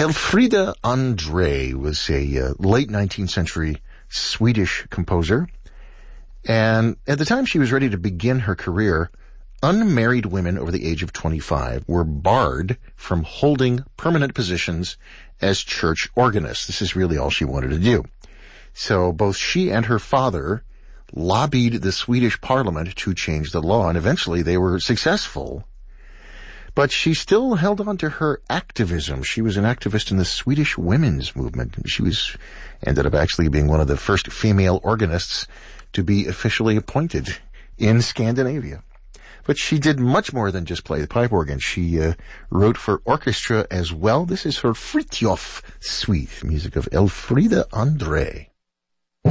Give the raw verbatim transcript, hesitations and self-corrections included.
Elfrida André was a uh, late nineteenth century Swedish composer, and at the time she was ready to begin her career, unmarried women over the age of twenty-five were barred from holding permanent positions as church organists. This is really all she wanted to do. So both she and her father lobbied the Swedish parliament to change the law, and eventually they were successful. But she still held on to her activism. She was an activist in the Swedish women's movement. She was ended up actually being one of the first female organists to be officially appointed in Scandinavia. But she did much more than just play the pipe organ. She uh, wrote for orchestra as well. This is her Fritjof Suite, music of Elfrida André.